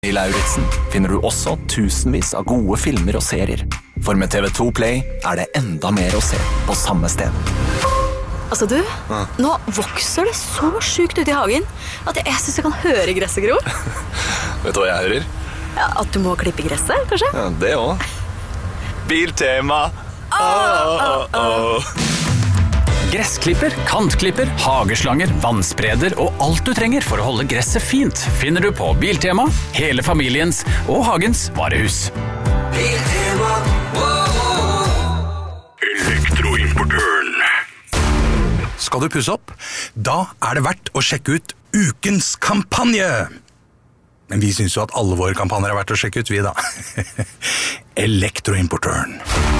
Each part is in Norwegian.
I Lauritzen finner du også tusenvis av gode filmer og serier. For med TV2 Play det enda mer å se på samme sted. Altså du, nå vokser det så sykt ut I hagen at jeg synes jeg kan høre gresset gro. Vet du hva jeg hører? Ja, at du må klippe gresset, kanskje? Ja, det også. Biltema. Gressklipper, kantklipper, hageslanger, vannspreder og alt du trenger for å holde gresset fint finner du på Biltema, hele familiens og hagens varehus. Biltema, Elektroimportøren. Skal du pusse opp? Da det verdt å sjekke ut ukens kampanje. Men vi synes jo at alle våre kampanjer verdt å sjekke ut, vi da. Elektroimportøren.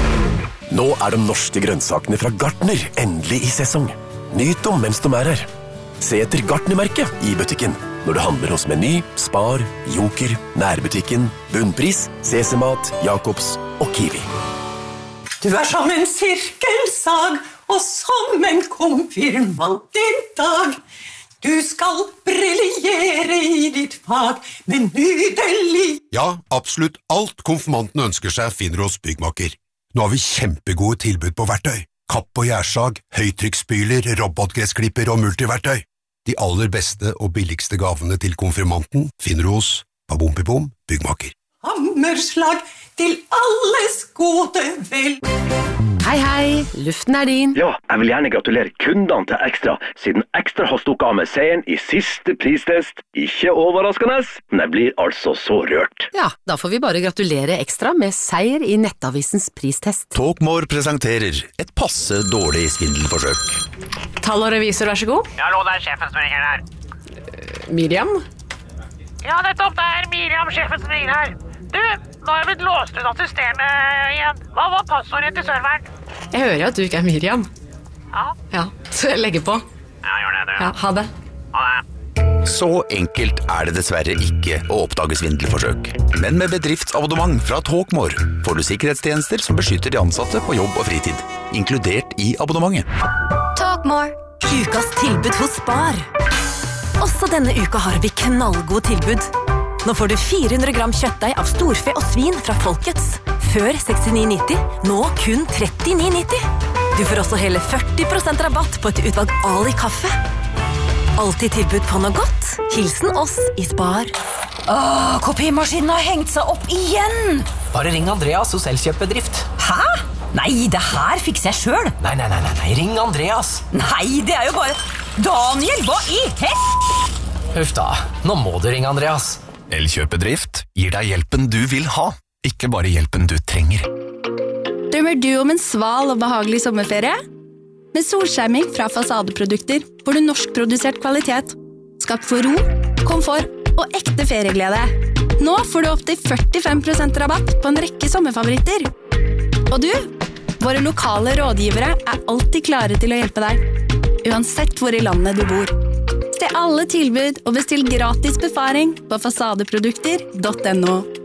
Nå de norske grønnsakene fra Gartner endelig I sesong. Nyt dem mens de her. Se etter Gartner-merket I butikken. Når du handler hos Meny, Spar, Joker, Nærbutikken, Bunnpris, CC-mat, Jacobs og Kiwi. Du som en sirkelsag, og som en konfirmant I dag. Du skal briljere I ditt fag, men nydelig. Ja, absolutt alt konfirmanten ønsker seg finner hos Byggmaker. Nå har vi kjempegode tilbud på verktøy. Kapp og gjærsag, høytrykksspyler, robotgressklipper og multiverktøy. De aller beste og billigste gavene til konfirmanten finner du hos Babompipom Byggmaker. Hammerslag til alles gode vel. Hei, hei, luften din. Ja, jeg vil gjerne gratulere kundene til Extra, siden Extra har stukket av med seieren I siste pristest. Ikke overraskende, men jeg blir altså så rørt. Ja, da får vi bare gratulere Extra med seier I Nettavisens pristest. Talkmore presenterer et passe dårlig svindelforsøk. Tall og revisor, vær så god. Ja, hallo, det sjefen som ringer her. Miriam? Ja, nettopp, det Miriam, sjefen som ringer her. Du, nå har vi blitt låst ut av systemet igjen. Hva var passordet til serveren? Jeg hører at du ikke Miriam. Ja. Ja, så jeg legger på. Ja, gjør det. Ja, ha det. Ha det. Så enkelt det dessverre ikke å oppdage svindelforsøk. Men med bedriftsabonnement fra Talkmore får du sikkerhetstjenester som beskytter de ansatte på jobb og fritid, inkludert I abonnementet. Talkmore. Ukas tilbud hos Spar. Også denne uka har vi knallgod tilbud. Nå får du 400 gram kjøttdeig av storfe og svin fra Folkets. Før 69,90, nå kun 39,90. Du får også hele 40% rabatt på et utvalg Ali kaffe. Alltid tilbud på noe godt. Hilsen oss I Spar. Kopimaskinen har hengt seg opp igjen. Bare ring Andreas hos Elkjøpbedrift. Hæ? Nei, det her fikser jeg selv. Nei, ring Andreas. Nei, det jo bare... Daniel, hva I hett? Huff da, nå må du ringe Andreas. Elkjøpedrift gir deg hjelpen du vil ha, ikke bare hjelpen du trenger. Drømmer du om en sval og behagelig sommerferie? Med solskjerming fra Fasadeprodukter får du norskprodusert kvalitet, skapt for ro, komfort og ekte ferieglede. Nå får du opp til 45% rabatt på en rekke sommerfavoritter. Og du, våre lokale rådgivere alltid klare til å hjelpe deg, uansett hvor I landet du bor. Se alle tilbud og bestill gratis befaring på fasadeprodukter.no.